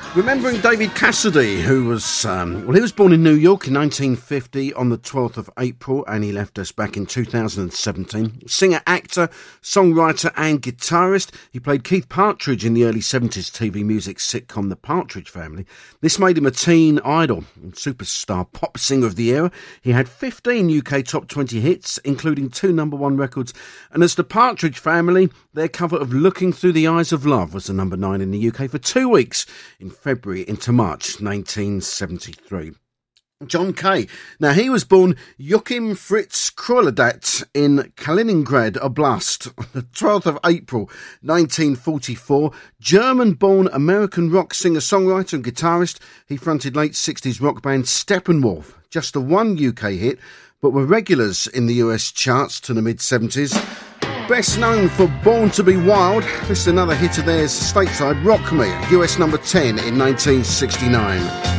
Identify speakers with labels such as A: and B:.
A: Remembering David Cassidy, who was, he was born in New York in 1950 on the 12th of April, and he left us back in 2017. Singer, actor, songwriter and guitarist. He played Keith Partridge in the early 70s TV music sitcom The Partridge Family. This made him a teen idol and superstar pop singer of the era. He had 15 UK top 20 hits, including 2 number 1 records. And as The Partridge Family, their cover of Looking Through the Eyes of Love was the number 9 in the UK for 2 weeks in February into March 1973. John Kay. Now, he was born Joachim Fritz Kreuledat in Kaliningrad Oblast on the 12th of April 1944. German-born American rock singer-songwriter and guitarist. He fronted late 60s rock band Steppenwolf. Just the 1 UK hit, but were regulars in the US charts to the mid-70s. Best known for Born to be Wild, this is another hit of theirs stateside, Rock Me, US number 10 in 1969.